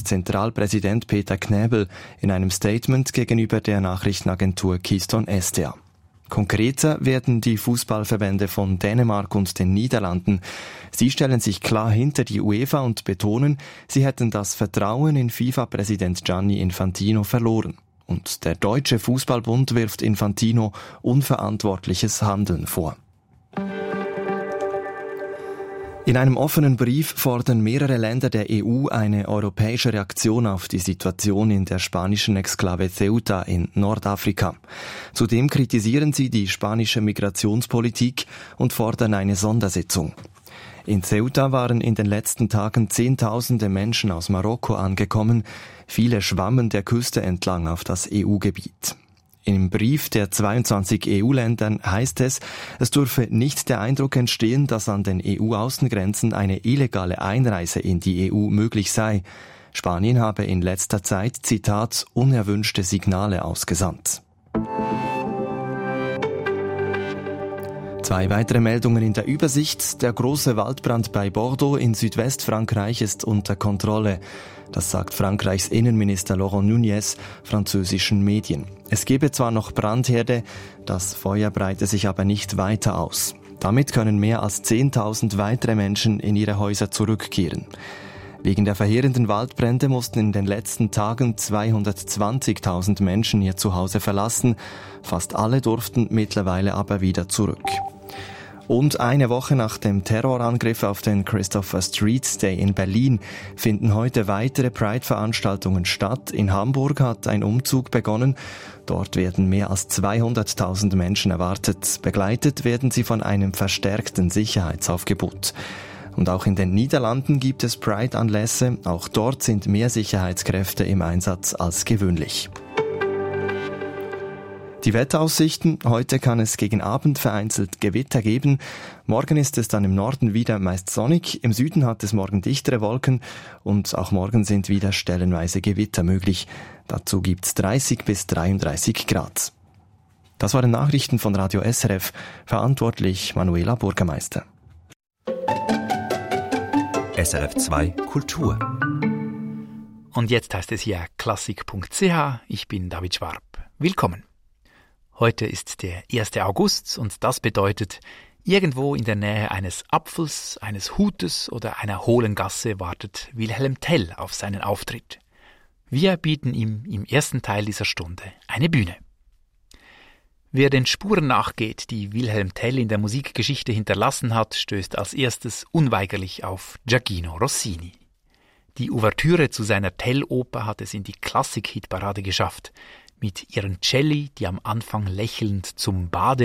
FIFA-Zentralpräsident Peter Knäbel in einem Statement gegenüber der Nachrichtenagentur Keystone SDA. Konkreter werden die Fußballverbände von Dänemark und den Niederlanden. Sie stellen sich klar hinter die UEFA und betonen, sie hätten das Vertrauen in FIFA-Präsident Gianni Infantino verloren. Und der Deutsche Fußballbund wirft Infantino unverantwortliches Handeln vor. In einem offenen Brief fordern mehrere Länder der EU eine europäische Reaktion auf die Situation in der spanischen Exklave Ceuta in Nordafrika. Zudem kritisieren sie die spanische Migrationspolitik und fordern eine Sondersitzung. In Ceuta waren in den letzten Tagen Zehntausende Menschen aus Marokko angekommen. Viele schwammen der Küste entlang auf das EU-Gebiet. Im Brief der 22 EU-Ländern heißt es, es dürfe nicht der Eindruck entstehen, dass an den EU-Außengrenzen eine illegale Einreise in die EU möglich sei. Spanien habe in letzter Zeit, Zitat, unerwünschte Signale ausgesandt. Zwei weitere Meldungen in der Übersicht. Der große Waldbrand bei Bordeaux in Südwestfrankreich ist unter Kontrolle. Das sagt Frankreichs Innenminister Laurent Nunez französischen Medien. Es gebe zwar noch Brandherde, das Feuer breite sich aber nicht weiter aus. Damit können mehr als 10.000 weitere Menschen in ihre Häuser zurückkehren. Wegen der verheerenden Waldbrände mussten in den letzten Tagen 220.000 Menschen ihr Zuhause verlassen. Fast alle durften mittlerweile aber wieder zurück. Und eine Woche nach dem Terrorangriff auf den Christopher Street Day in Berlin finden heute weitere Pride-Veranstaltungen statt. In Hamburg hat ein Umzug begonnen. Dort werden mehr als 200.000 Menschen erwartet. Begleitet werden sie von einem verstärkten Sicherheitsaufgebot. Und auch in den Niederlanden gibt es Pride-Anlässe. Auch dort sind mehr Sicherheitskräfte im Einsatz als gewöhnlich. Die Wetteraussichten. Heute kann es gegen Abend vereinzelt Gewitter geben. Morgen ist es dann im Norden wieder meist sonnig. Im Süden hat es morgen dichtere Wolken und auch morgen sind wieder stellenweise Gewitter möglich. Dazu gibt's 30 bis 33 Grad. Das waren Nachrichten von Radio SRF. Verantwortlich Manuela Burgermeister. SRF 2 Kultur. Und jetzt heißt es hier klassik.ch. Ich bin David Schwarb. Willkommen. Heute ist der 1. August und das bedeutet, irgendwo in der Nähe eines Apfels, eines Hutes oder einer hohlen Gasse wartet Wilhelm Tell auf seinen Auftritt. Wir bieten ihm im ersten Teil dieser Stunde eine Bühne. Wer den Spuren nachgeht, die Wilhelm Tell in der Musikgeschichte hinterlassen hat, stößt als erstes unweigerlich auf Gioachino Rossini. Die Ouvertüre zu seiner Tell-Oper hat es in die Klassik-Hitparade geschafft. Mit ihren Celli, die am Anfang lächelnd zum Bade